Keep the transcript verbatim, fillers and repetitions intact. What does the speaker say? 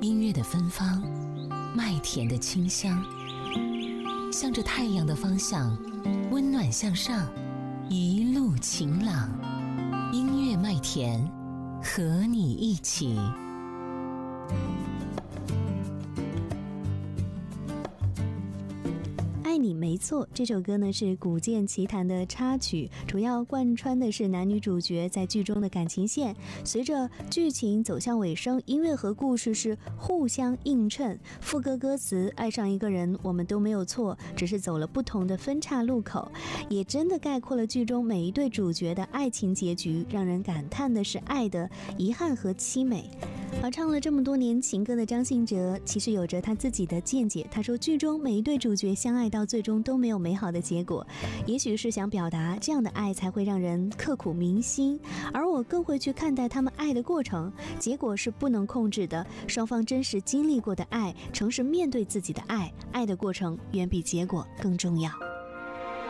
音乐的芬芳，麦田的清香，向着太阳的方向，温暖向上，一路晴朗。音乐麦田，和你一起。 爱你没错，这首歌呢是《古剑奇谭》的插曲，主要贯穿的是男女主角在剧中的感情线。随着剧情走向尾声，音乐和故事是互相映衬。副歌歌词爱上一个人，我们都没有错，只是走了不同的分岔路口，也真的概括了剧中每一对主角的爱情结局，让人感叹的是爱的遗憾和凄美。而唱了这么多年情歌的张信哲其实有着他自己的见解，他说剧中每一对主角相爱到最终都没有美好的结果，也许是想表达这样的爱才会让人刻骨铭心，而我更会去看待他们爱的过程，结果是不能控制的，双方真实经历过的爱，诚实面对自己的爱，爱的过程远比结果更重要。